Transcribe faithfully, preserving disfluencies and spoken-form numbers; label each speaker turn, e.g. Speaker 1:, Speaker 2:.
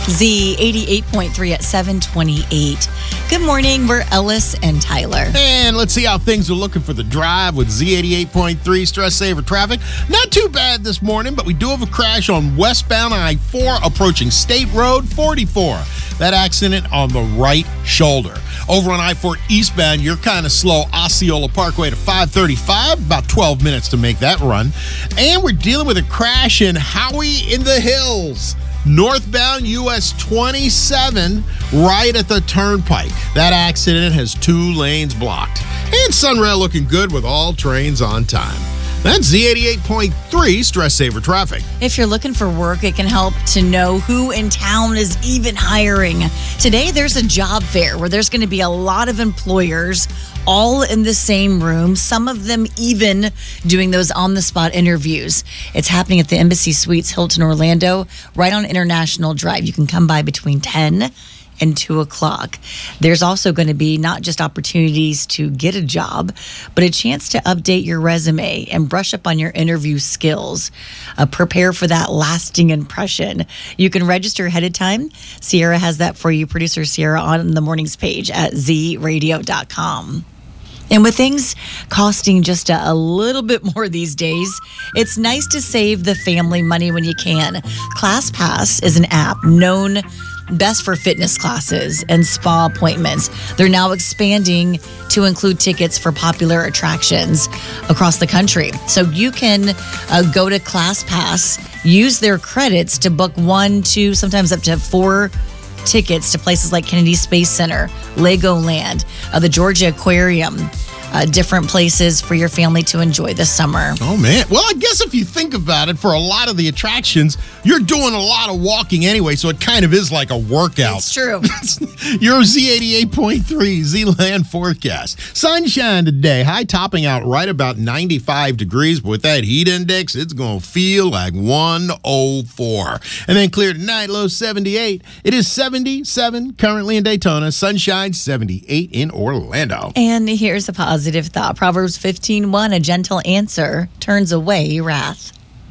Speaker 1: Z eighty-eight point three at seven twenty-eight. Good morning. We're Ellis and Tyler.
Speaker 2: And let's see how things are looking for the drive with Z eighty-eight point three Stress Saver traffic. Not too bad this morning, but we do have a crash on westbound I four approaching State Road forty-four. That accident on the right shoulder. Over on I four eastbound, you're kind of slow. Osceola Parkway to five thirty-five, about twelve minutes to make that run. And we're dealing with a crash in Howey in the Hills. Northbound U S twenty-seven, right at the turnpike. That accident has two lanes blocked. And Sunrail looking good with all trains on time. That's Z eighty-eight point three Stress Saver traffic.
Speaker 1: If you're looking for work, it can help to know who in town is even hiring. Today, there's a job fair where there's going to be a lot of employers all in the same room, some of them even doing those on-the-spot interviews. It's happening at the Embassy Suites Hilton Orlando, right on International Drive. You can come by between ten and two o'clock. There's also going to be not just opportunities to get a job, but a chance to update your resume and brush up on your interview skills. Uh, prepare for that lasting impression. You can register ahead of time. Sierra has that for you, producer Sierra, on the mornings page at z radio dot com. And with things costing just a, a little bit more these days, it's nice to save the family money when you can. ClassPass is an app known best for fitness classes and spa appointments. They're now expanding to include tickets for popular attractions across the country. So you can uh, go to ClassPass, use their credits to book one, two, sometimes up to four tickets to places like Kennedy Space Center, Legoland, uh, the Georgia Aquarium, uh, different places for your family to enjoy this summer.
Speaker 2: Oh, man. Well, I guess if you think about it, for a lot of the attractions, you're doing a lot of walking anyway, so it kind of is like a workout.
Speaker 1: It's true.
Speaker 2: Your Z eighty-eight point three Z-Land forecast. Sunshine today. High topping out right about ninety-five degrees, but with that heat index, it's going to feel like one oh four. And then clear tonight, low seventy-eight. It is seventy-seven currently in Daytona. Sunshine, seventy-eight in Orlando.
Speaker 1: And here's a positive thought. Proverbs fifteen one, a gentle answer turns away wrath.